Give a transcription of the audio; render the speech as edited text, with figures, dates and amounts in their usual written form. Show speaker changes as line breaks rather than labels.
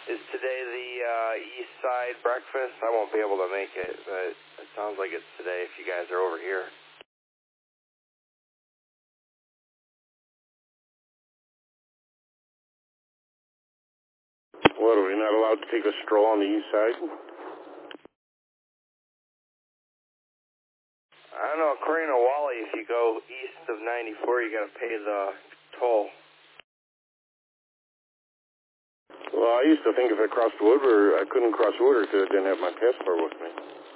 Is today the East Side breakfast? I won't be able to make it, but it sounds like it's today if you guys are over here.
What, are we not allowed to take a stroll on the East Side?
I don't know, according to Wally, if you go east of 94, you gotta pay the toll.
Well, I used to think if I crossed Woodward, I couldn't cross Woodward because I didn't have my passport with me.